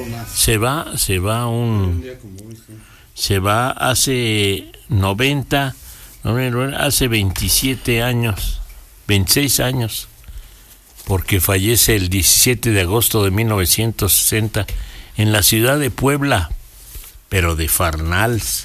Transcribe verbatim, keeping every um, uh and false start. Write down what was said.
Se va, se va un, se va hace noventa, hace veintisiete años, veintiséis años, porque fallece el diecisiete de agosto de mil novecientos sesenta en la ciudad de Puebla, pero de Farnals.